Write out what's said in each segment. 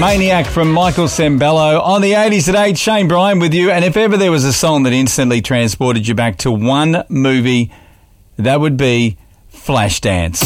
Maniac from Michael Sembello on the 80s at 8. Shane Bryan with you. And if ever there was a song that instantly transported you back to one movie, that would be Flashdance.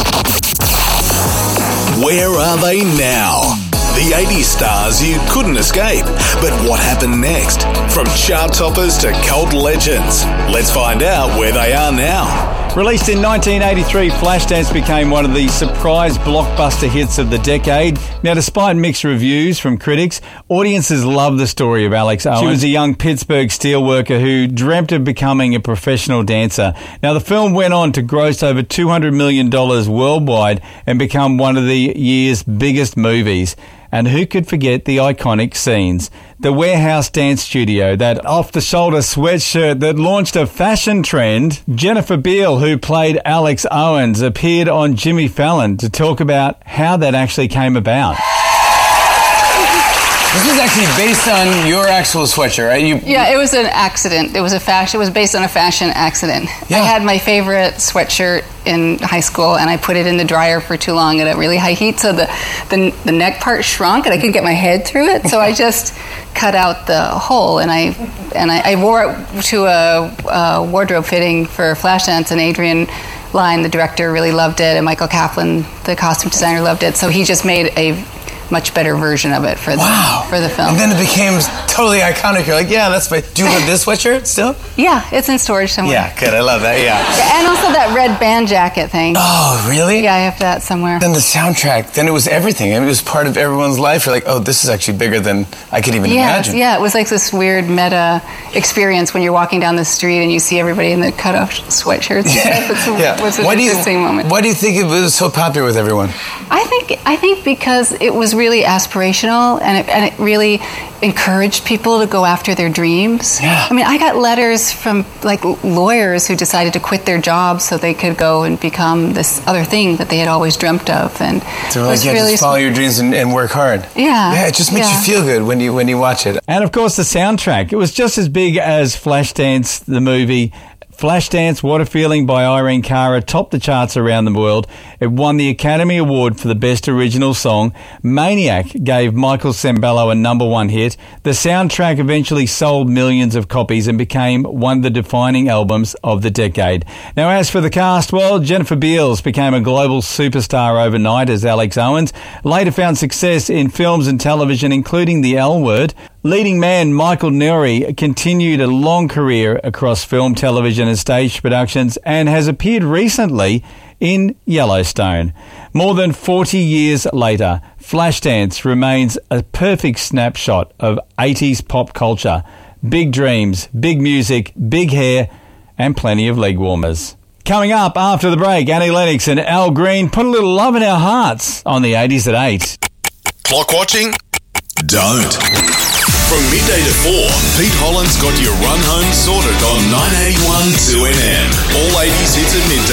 Where are they now? The 80s stars you couldn't escape. But what happened next? From chart toppers to cult legends. Let's find out where they are now. Released in 1983, Flashdance became one of the surprise blockbuster hits of the decade. Now, despite mixed reviews from critics, audiences love the story of Alex Owens. She was a young Pittsburgh steelworker who dreamt of becoming a professional dancer. Now, the film went on to gross over $200 million worldwide and become one of the year's biggest movies. And who could forget the iconic scenes? The warehouse dance studio, that off-the-shoulder sweatshirt that launched a fashion trend. Jennifer Beal, who played Alex Owens, appeared on Jimmy Fallon to talk about how that actually came about. This is actually based on your actual sweatshirt, right? Yeah, it was an accident. It was based on a fashion accident. Yeah. I had my favorite sweatshirt in high school, and I put it in the dryer for too long at a really high heat, so the neck part shrunk, and I couldn't get my head through it. So I just cut out the hole, and I wore it to a wardrobe fitting for Flashdance, and Adrian Lyne, the director, really loved it, and Michael Kaplan, the costume designer, loved it. So he just made a much better version of it for the film. And then it became totally iconic. You're like, yeah, that's my... Do you have this sweatshirt still? Yeah, it's in storage somewhere. Yeah, good. I love that, yeah. And also that red band jacket thing. Oh, really? Yeah, I have that somewhere. Then the soundtrack, then it was everything. It was part of everyone's life. You're like, oh, this is actually bigger than I could even imagine. Yeah, it was like this weird meta experience when you're walking down the street and you see everybody in the cut-off sweatshirts. Yeah. It was an interesting moment. Why do you think it was so popular with everyone? I think because it was really aspirational, and it really encouraged people to go after their dreams. Yeah. I mean, I got letters from like lawyers who decided to quit their jobs so they could go and become this other thing that they had always dreamt of. And so like, just follow your dreams and work hard. Yeah. Yeah, it just makes you feel good when you watch it. And of course, the soundtrack. It was just as big as Flashdance, the movie. Flashdance, What a Feeling by Irene Cara topped the charts around the world. It won the Academy Award for the Best Original Song. Maniac gave Michael Sembello a #1 hit. The soundtrack eventually sold millions of copies and became one of the defining albums of the decade. Now, as for the cast, well, Jennifer Beals became a global superstar overnight as Alex Owens. Later found success in films and television, including The L Word. Leading man Michael Nouri continued a long career across film, television and stage productions and has appeared recently in Yellowstone. More than 40 years later, Flashdance remains a perfect snapshot of 80s pop culture. Big dreams, big music, big hair and plenty of leg warmers. Coming up after the break, Annie Lennox and Al Green put a little love in our hearts on the 80s at 8. Clock watching? Don't. From midday to 4, Pete Holland's got your run home sorted on 981 2NM. All 80s hits at midday.